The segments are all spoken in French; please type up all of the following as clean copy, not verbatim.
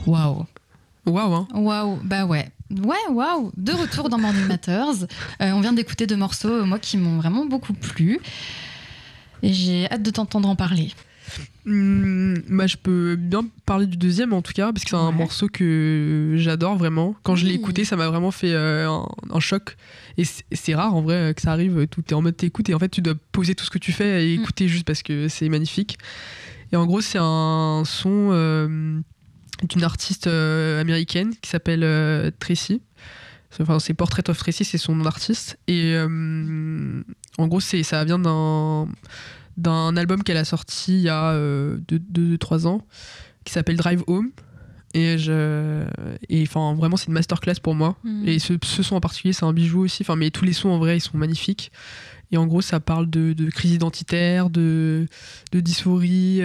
Waouh. Waouh, hein. Waouh, bah ouais. Ouais, waouh. De retour dans Morning Matters. On vient d'écouter 2 morceaux, moi, qui m'ont vraiment beaucoup plu. Et j'ai hâte de t'entendre en parler. Bah, je peux bien parler du deuxième en tout cas, parce que c'est un morceau que j'adore vraiment. Quand je l'ai écouté, ça m'a vraiment fait un choc. Et c'est rare en vrai que ça arrive, tout est en mode t'écoutes et en fait tu dois poser tout ce que tu fais et écouter juste parce que c'est magnifique. Et en gros, c'est un son d'une artiste américaine qui s'appelle Tracy. Enfin, c'est Portrait of Tracy, c'est son nom d'artiste. Et en gros, ça vient d'un album qu'elle a sorti il y a 2-3 ans qui s'appelle Drive Home. Et enfin, vraiment, c'est une masterclass pour moi. Et ce son en particulier, c'est un bijou aussi. Enfin, mais tous les sons en vrai, ils sont magnifiques. Et en gros, ça parle de crise identitaire, de dysphorie.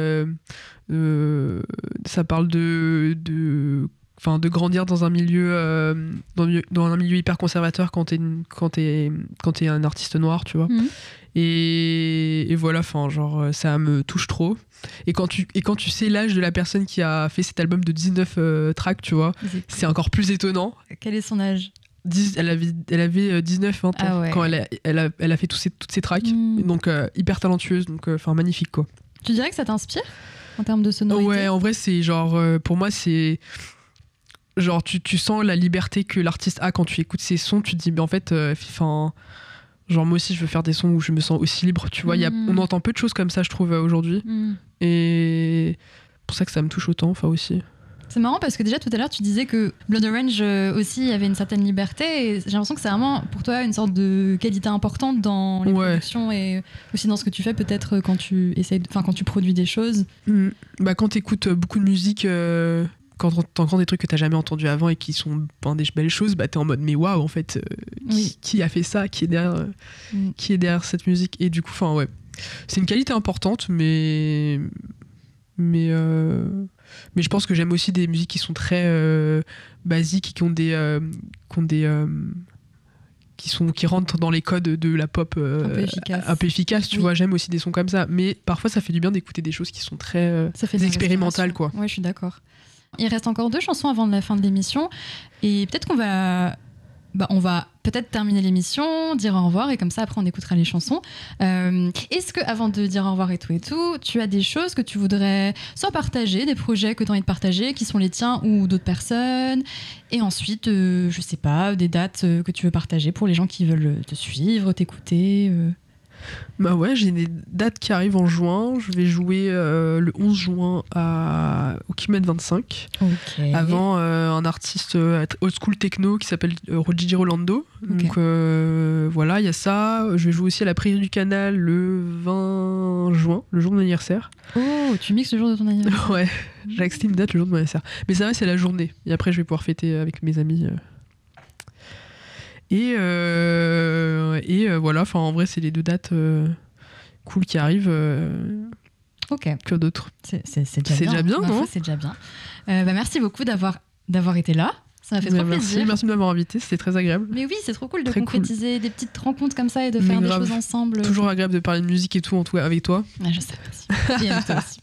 Ça parle de grandir dans un milieu dans un milieu hyper conservateur quand t'es un artiste noir, tu vois. Et voilà, enfin, genre, ça me touche trop. Et quand tu sais l'âge de la personne qui a fait cet album de 19 tracks, tu vois, c'est encore plus étonnant. Quel est son âge ? Elle avait 19-20 ans quand elle a fait toutes ces tracks. Donc hyper talentueuse, donc magnifique, quoi. Tu dirais que ça t'inspire en termes de sonorité ? Ouais, en vrai, c'est genre, pour moi, c'est genre tu sens la liberté que l'artiste a quand tu écoutes ses sons. Tu te dis, mais en fait, genre moi aussi je veux faire des sons où je me sens aussi libre, tu vois. On entend peu de choses comme ça, je trouve, aujourd'hui. Et pour ça que ça me touche autant, enfin aussi. C'est marrant parce que déjà tout à l'heure tu disais que Blood Orange aussi avait une certaine liberté et j'ai l'impression que c'est vraiment pour toi une sorte de qualité importante dans les productions et aussi dans ce que tu fais peut-être quand tu quand tu produis des choses. Bah, quand t'écoutes beaucoup de musique, quand t'entends des trucs que t'as jamais entendus avant et qui sont des belles choses, bah t'es en mode mais waouh, en fait, qui a fait ça, qui est derrière cette musique. Et du coup, enfin ouais, c'est une qualité importante, mais je pense que j'aime aussi des musiques qui sont très basiques et qui rentrent dans les codes de la pop un peu efficace, tu vois. J'aime aussi des sons comme ça, mais parfois ça fait du bien d'écouter des choses qui sont très expérimentales, quoi. Ouais, je suis d'accord. Il reste encore 2 chansons avant la fin de l'émission et peut-être qu'on va on va peut-être terminer l'émission, dire au revoir et comme ça après on écoutera les chansons. Est-ce que avant de dire au revoir et tout, tu as des choses que tu voudrais soit partager, des projets que tu as envie de partager, qui sont les tiens ou d'autres personnes, et ensuite, je sais pas, des dates que tu veux partager pour les gens qui veulent te suivre, t'écouter Bah ouais, j'ai des dates qui arrivent en juin. Je vais jouer le 11 juin au Kimet 25. Avant un artiste old school techno qui s'appelle Roger Rolando. Donc voilà, il y a ça. Je vais jouer aussi à la Prairie du Canal le 20 juin, le jour de mon anniversaire. Oh, tu mixes le jour de ton anniversaire. Ouais, j'ai accepté une date le jour de mon anniversaire. Mais ça va, c'est la journée. Et après, je vais pouvoir fêter avec mes amis. Et voilà, enfin en vrai c'est les 2 dates cool qui arrivent. Que d'autres. C'est déjà bien, non ? C'est déjà bien. Merci beaucoup d'avoir été là. Ça m'a fait trop plaisir. Merci de m'avoir invité, c'était très agréable. Mais oui, c'est trop cool de concrétiser des petites rencontres comme ça et de faire des choses ensemble. Toujours agréable de parler de musique et tout, en tout cas avec toi. Ah, je sais, merci. J'aime toi aussi.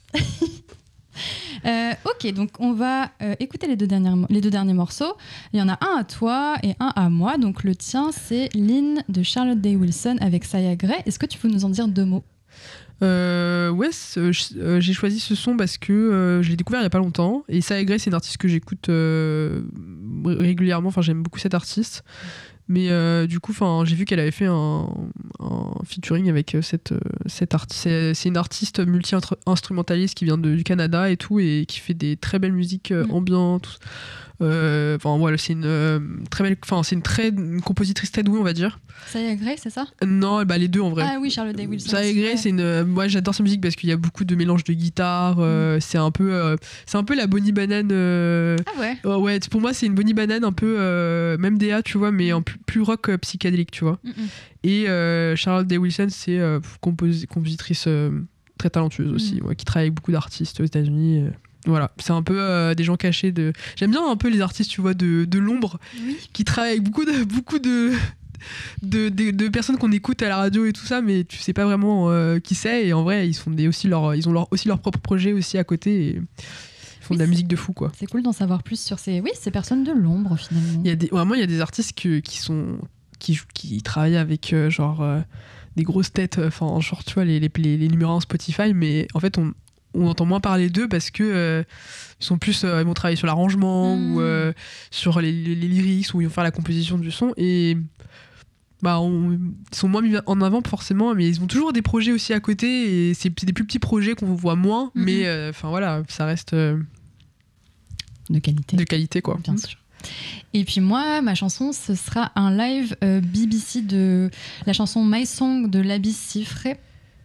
Ok, donc on va écouter les deux derniers morceaux. Il y en a un à toi et un à moi. Donc le tien, c'est Lean de Charlotte Day Wilson avec Saya Gray. Est-ce que tu peux nous en dire 2 mots ? Ouais, j'ai choisi ce son parce que je l'ai découvert il y a pas longtemps. Et Saya Gray, c'est une artiste que j'écoute régulièrement. Enfin, j'aime beaucoup cette artiste. Mais du coup, j'ai vu qu'elle avait fait un featuring avec cette artiste. C'est une artiste multi-instrumentaliste qui vient du Canada et tout, et qui fait des très belles musiques ambiantes. Voilà, c'est une très belle, une compositrice très douée, on va dire. Saya Gray, c'est ça ? Non, bah les deux en vrai. Ah oui, Charlotte Day Wilson. Saya Gray, moi j'adore sa musique parce qu'il y a beaucoup de mélange de guitare. C'est un peu la Bonnie Banane. Ah ouais. Ouais, pour moi c'est une Bonnie Banane un peu même DA, tu vois, mais en plus rock psychédélique, tu vois. Et Charlotte Day Wilson, c'est compositrice très talentueuse aussi, qui travaille avec beaucoup d'artistes aux États-Unis. Voilà, c'est un peu des gens cachés de. J'aime bien un peu les artistes, tu vois, de l'ombre, qui travaillent avec beaucoup de personnes qu'on écoute à la radio et tout ça, mais tu sais pas vraiment qui c'est. Et en vrai, ils ont aussi leur propre projet aussi à côté. Ils font de la musique de fou, quoi. C'est cool d'en savoir plus sur ces personnes de l'ombre, finalement. Il y a des artistes qui travaillent avec des grosses têtes, enfin genre tu vois les numéros 1 Spotify, mais en fait on entend moins parler d'eux parce que ils sont plus ils vont travailler sur l'arrangement ou sur les lyrics, ou ils vont faire la composition du son, et ils sont moins mis en avant forcément, mais ils ont toujours des projets aussi à côté, et c'est des plus petits projets qu'on voit moins, mais voilà, ça reste de qualité quoi. Bien sûr. Et puis moi, ma chanson, ce sera un live BBC de la chanson My Song de l'Abysse Cifré.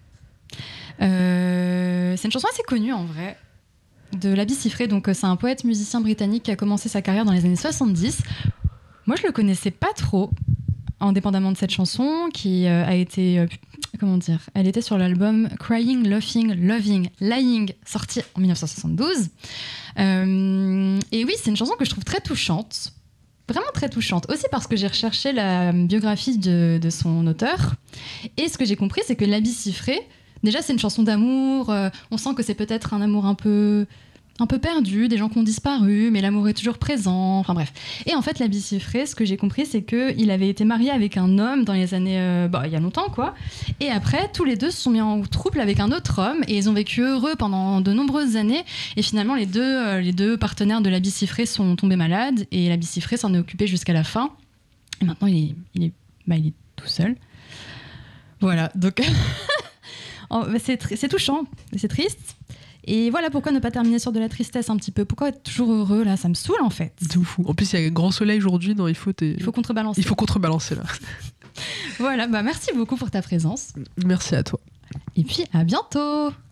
C'est une chanson assez connue en vrai, de l'Abysse Cifré. Donc c'est un poète musicien britannique qui a commencé sa carrière dans les années 70. Moi, je le connaissais pas trop, indépendamment de cette chanson qui a été elle était sur l'album Crying, Laughing, Loving, Lying, sorti en 1972. Et oui, c'est une chanson que je trouve très touchante, vraiment très touchante, aussi parce que j'ai recherché la biographie de son auteur, et ce que j'ai compris, c'est que l'Abysse Cifré, déjà c'est une chanson d'amour, on sent que c'est peut-être un amour un peu perdu, des gens qui ont disparu, mais l'amour est toujours présent, enfin bref. Et en fait, l'Abysse Cifré, ce que j'ai compris, c'est qu'il avait été marié avec un homme dans les années... il y a longtemps, quoi. Et après, tous les deux se sont mis en couple avec un autre homme, et ils ont vécu heureux pendant de nombreuses années. Et finalement, les deux partenaires de l'Abysse Cifré sont tombés malades, et l'Abysse Cifré s'en est occupé jusqu'à la fin. Et maintenant, il est tout seul. Voilà, donc... c'est touchant, c'est triste. Et voilà, pourquoi ne pas terminer sur de la tristesse un petit peu? Pourquoi être toujours heureux, là? Ça me saoule, en fait. C'est fou. En plus, il y a un grand soleil aujourd'hui, donc il faut contrebalancer. Il faut contrebalancer, là. Voilà, merci beaucoup pour ta présence. Merci à toi. Et puis, à bientôt!